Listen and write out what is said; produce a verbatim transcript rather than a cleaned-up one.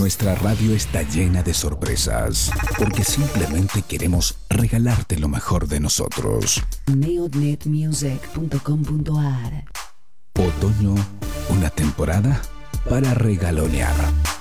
Nuestra radio está llena de sorpresas, porque simplemente queremos regalarte lo mejor de nosotros. neodnet music punto com punto ar Otoño, una temporada para regalonear.